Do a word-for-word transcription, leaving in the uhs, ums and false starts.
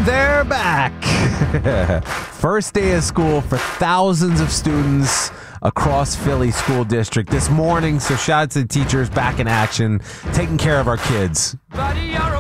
And they're back. First day of school for thousands of students across Philly school district this morning. So shout out to the teachers back in action, taking care of our kids. Buddy,